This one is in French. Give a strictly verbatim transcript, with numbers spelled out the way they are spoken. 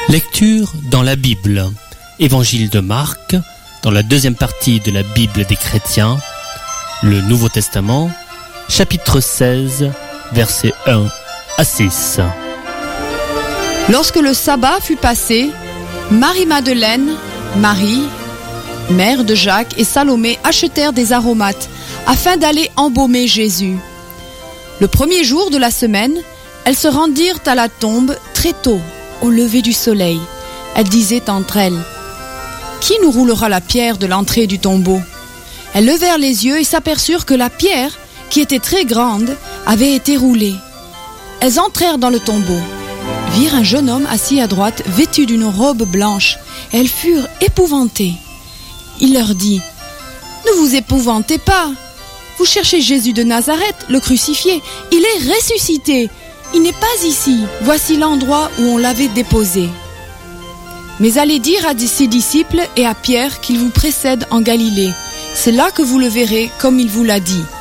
Lecture dans la Bible. Évangile de Marc, dans la deuxième partie de la Bible des chrétiens, le Nouveau Testament, chapitre seize, versets un à six. Lorsque le sabbat fut passé, Marie-Madeleine, Marie, mère de Jacques et Salomé achetèrent des aromates afin d'aller embaumer Jésus. Le premier jour de la semaine, elles se rendirent à la tombe très tôt, au lever du soleil. Elles disaient entre elles: « Qui nous roulera la pierre de l'entrée du tombeau ?» Elles levèrent les yeux et s'aperçurent que la pierre, qui était très grande, avait été roulée. Elles entrèrent dans le tombeau, virent un jeune homme assis à droite, vêtu d'une robe blanche. Elles furent épouvantées. Il leur dit: « Ne vous épouvantez pas. Vous cherchez Jésus de Nazareth, le crucifié. Il est ressuscité. Il n'est pas ici. Voici l'endroit où on l'avait déposé. » Mais allez dire à ses disciples et à Pierre qu'il vous précède en Galilée. C'est là que vous le verrez comme il vous l'a dit.